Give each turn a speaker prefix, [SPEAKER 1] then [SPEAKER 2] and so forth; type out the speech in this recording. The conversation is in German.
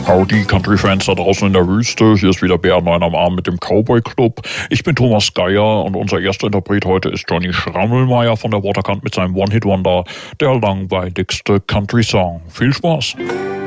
[SPEAKER 1] Howdy, Country-Fans da draußen in der Wüste. Hier ist wieder Bär 9 am Arm mit dem Cowboy Club. Ich bin Thomas Geier und unser erster Interpret heute ist Johnny Schrammelmeier von der Waterkant mit seinem One-Hit-Wonder, der langweiligste Country-Song. Viel Spaß!